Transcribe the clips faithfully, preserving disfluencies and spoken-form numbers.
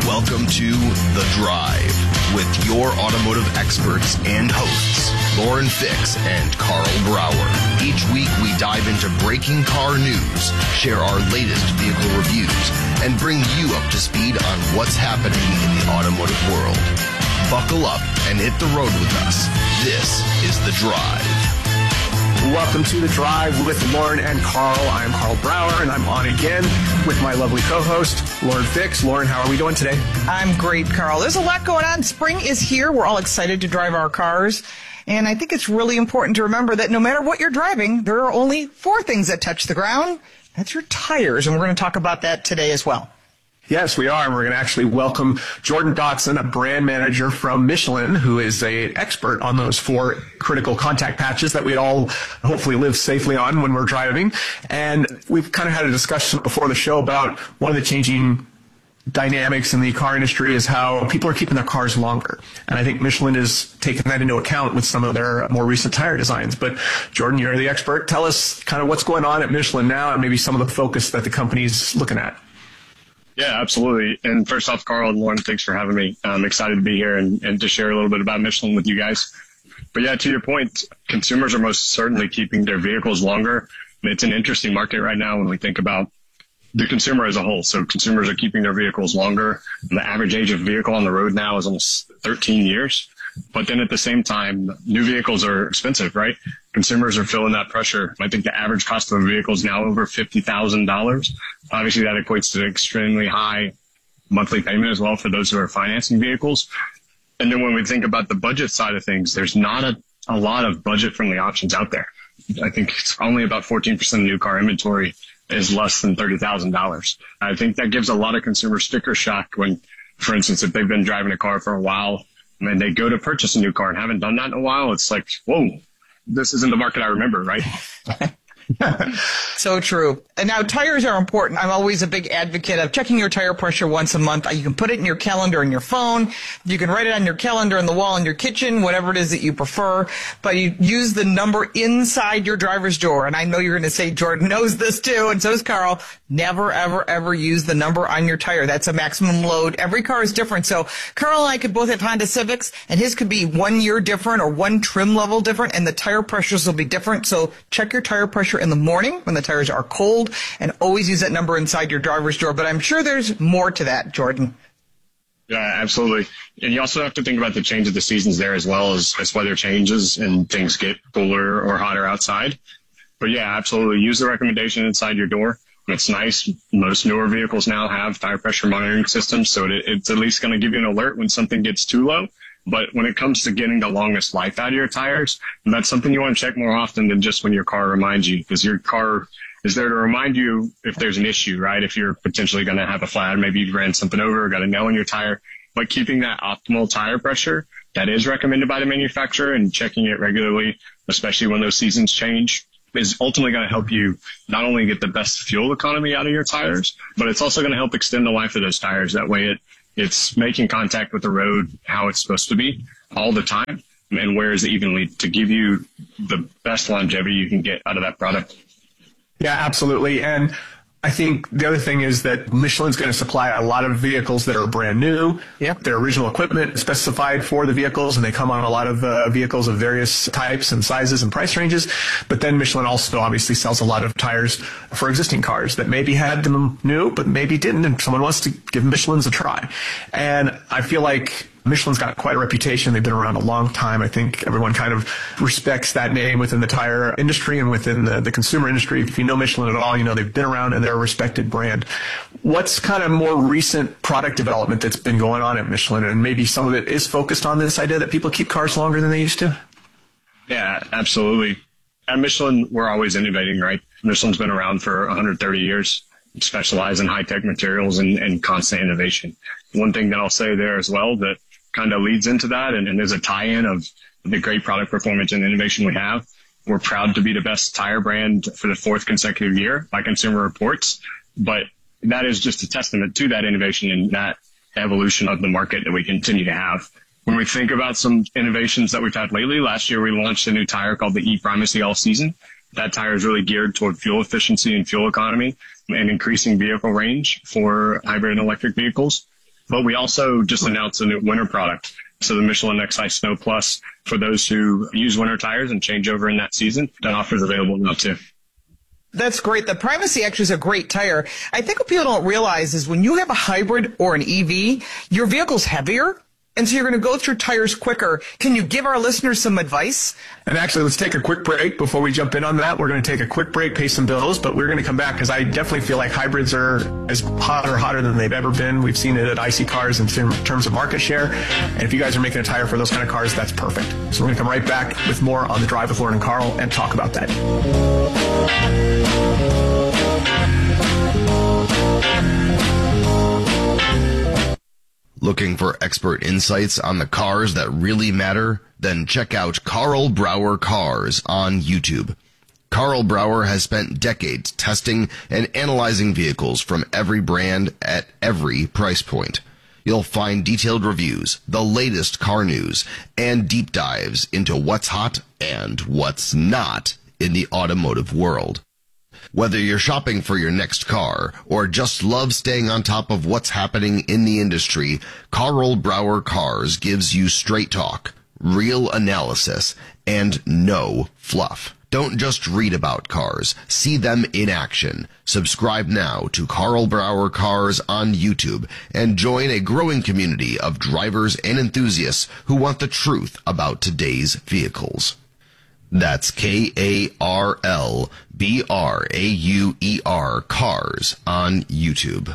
Welcome to The Drive with your automotive experts and hosts, Lauren Fix and Carl Brower. Each week we dive into breaking car news, share our latest vehicle reviews, and bring you up to speed on what's happening in the automotive world. Buckle up and hit the road with us. This is The Drive. Welcome to The Drive with Lauren and Carl. I'm Carl Brower, and I'm on again with my lovely co-host, Lauren Fix. Lauren, how are we doing today? I'm great, Carl. There's a lot going on. Spring is here. We're all excited to drive our cars. And I think it's really important to remember that no matter what you're driving, there are only four things that touch the ground. That's your tires, and we're going to talk about that today as well. Yes, we are. And we're going to actually welcome Jordan Dotson, a brand manager from Michelin, who is an expert on those four critical contact patches that we all hopefully live safely on when we're driving. And we've kind of had a discussion before the show about one of the changing dynamics in the car industry is how people are keeping their cars longer. And I think Michelin is taking that into account with some of their more recent tire designs. But Jordan, you're the expert. Tell us kind of what's going on at Michelin now and maybe some of the focus that the company's looking at. Yeah, absolutely. And first off, Carl and Lauren, thanks for having me. I'm excited to be here and, and to share a little bit about Michelin with you guys. But yeah, to your point, consumers are most certainly keeping their vehicles longer. It's an interesting market right now when we think about the consumer as a whole. So consumers are keeping their vehicles longer. And the average age of vehicle on the road now is almost thirteen years. But then at the same time, new vehicles are expensive, right? Consumers are feeling that pressure. I think the average cost of a vehicle is now over fifty thousand dollars. Obviously, that equates to an extremely high monthly payment as well for those who are financing vehicles. And then when we think about the budget side of things, there's not a, a lot of budget-friendly options out there. I think it's only about fourteen percent of new car inventory is less than thirty thousand dollars. I think that gives a lot of consumers sticker shock when, for instance, if they've been driving a car for a while and they go to purchase a new car and haven't done that in a while, it's like, whoa, this isn't the market I remember, right? So true. And now tires are important. I'm always a big advocate of checking your tire pressure once a month. You can put it in your calendar in your phone. You can write it on your calendar in the wall in your kitchen, whatever it is that you prefer. But you use the number inside your driver's door. And I know you're going to say Jordan knows this too, and so does Carl. Never, ever, ever use the number on your tire. That's a maximum load. Every car is different. So Carl and I could both have Honda Civics, and his could be one year different or one trim level different, and the tire pressures will be different. So check your tire pressure in the morning when the tires are cold, and always use that number inside your driver's door. But I'm sure there's more to that, Jordan. Yeah, absolutely. And you also have to think about the change of the seasons there as well as, as weather changes and things get cooler or hotter outside. But yeah, absolutely. Use the recommendation inside your door. It's nice. Most newer vehicles now have tire pressure monitoring systems, so it, it's at least going to give you an alert when something gets too low. But when it comes to getting the longest life out of your tires, that's something you want to check more often than just when your car reminds you, because your car is there to remind you if there's an issue, right? If you're potentially going to have a flat, maybe you ran something over or got a nail in your tire. But keeping that optimal tire pressure that is recommended by the manufacturer and checking it regularly, especially when those seasons change, is ultimately going to help you not only get the best fuel economy out of your tires, but it's also going to help extend the life of those tires. That way it it's making contact with the road how it's supposed to be all the time and wears evenly to give you the best longevity you can get out of that product. Yeah, absolutely. And I think the other thing is that Michelin's going to supply a lot of vehicles that are brand new. Yeah. Their original equipment is specified for the vehicles, and they come on a lot of uh, vehicles of various types and sizes and price ranges. But then Michelin also obviously sells a lot of tires for existing cars that maybe had them new, but maybe didn't, and someone wants to give Michelin's a try. And I feel like Michelin's got quite a reputation. They've been around a long time. I think everyone kind of respects that name within the tire industry and within the, the consumer industry. If you know Michelin at all, you know they've been around and they're a respected brand. What's kind of more recent product development that's been going on at Michelin, and maybe some of it is focused on this idea that people keep cars longer than they used to? Yeah, absolutely. At Michelin, we're always innovating, right? Michelin's been around for one hundred thirty years. Specialize in high-tech materials and, and constant innovation. One thing that I'll say there as well that kind of leads into that, and, and there's a tie-in of the great product performance and innovation we have. We're proud to be the best tire brand for the fourth consecutive year by Consumer Reports, but that is just a testament to that innovation and that evolution of the market that we continue to have. When we think about some innovations that we've had lately, last year we launched a new tire called the E-Primacy All Season. That tire is really geared toward fuel efficiency and fuel economy and increasing vehicle range for hybrid and electric vehicles. But we also just announced a new winter product. So the Michelin X I Snow Plus, for those who use winter tires and change over in that season, that offer is available now too. That's great. The Primacy actually is a great tire. I think what people don't realize is when you have a hybrid or an E V, your vehicle's heavier, and so you're going to go through tires quicker. Can you give our listeners some advice? And actually, let's take a quick break before we jump in on that. We're going to take a quick break, pay some bills, but we're going to come back because I definitely feel like hybrids are as hot or hotter than they've ever been. We've seen it at I C cars in terms of market share. And if you guys are making a tire for those kind of cars, that's perfect. So we're going to come right back with more on The Drive with Lauren and Carl and talk about that. Looking for expert insights on the cars that really matter? Then check out Carl Brauer Cars on YouTube. Carl Brauer has spent decades testing and analyzing vehicles from every brand at every price point. You'll find detailed reviews, the latest car news, and deep dives into what's hot and what's not in the automotive world. Whether you're shopping for your next car or just love staying on top of what's happening in the industry, Carl Brauer Cars gives you straight talk, real analysis, and no fluff. Don't just read about cars. See them in action. Subscribe now to Carl Brauer Cars on YouTube and join a growing community of drivers and enthusiasts who want the truth about today's vehicles. That's K A R L B R A U E R Cars on YouTube.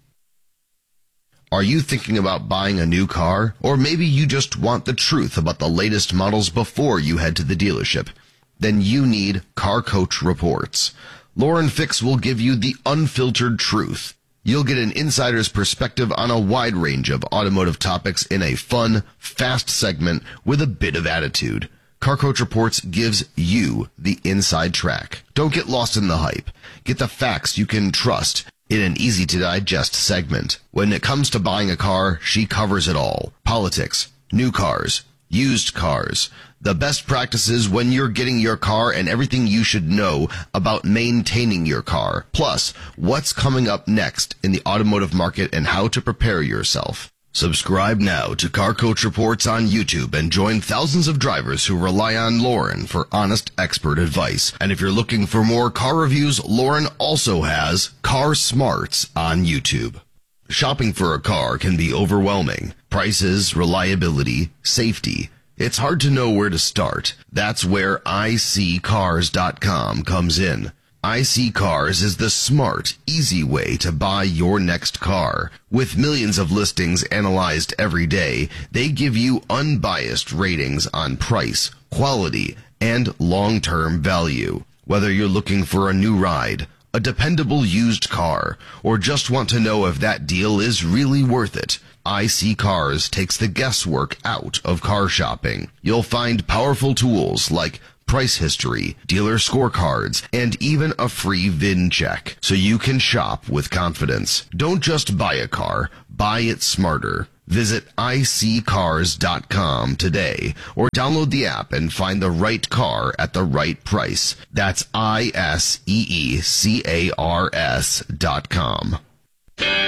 Are you thinking about buying a new car? Or maybe you just want the truth about the latest models before you head to the dealership? Then you need Car Coach Reports. Lauren Fix will give you the unfiltered truth. You'll get an insider's perspective on a wide range of automotive topics in a fun, fast segment with a bit of attitude. Car Coach Reports gives you the inside track. Don't get lost in the hype. Get the facts you can trust in an easy-to-digest segment. When it comes to buying a car, she covers it all. Politics, new cars, used cars, the best practices when you're getting your car, and everything you should know about maintaining your car. Plus, what's coming up next in the automotive market and how to prepare yourself. Subscribe now to Car Coach Reports on YouTube and join thousands of drivers who rely on Lauren for honest expert advice. And if you're looking for more car reviews, Lauren also has Car Smarts on YouTube. Shopping for a car can be overwhelming. Prices, reliability, safety. It's hard to know where to start. That's where I C cars dot com comes in. iSeeCars is the smart, easy way to buy your next car. With millions of listings analyzed every day, they give you unbiased ratings on price, quality, and long-term value. Whether you're looking for a new ride, a dependable used car, or just want to know if that deal is really worth it, iSeeCars takes the guesswork out of car shopping. You'll find powerful tools like price history, dealer scorecards, and even a free V I N check, so you can shop with confidence. Don't just buy a car, buy it smarter. Visit I C cars dot com today or download the app and find the right car at the right price. That's I S E E C A R S dot com.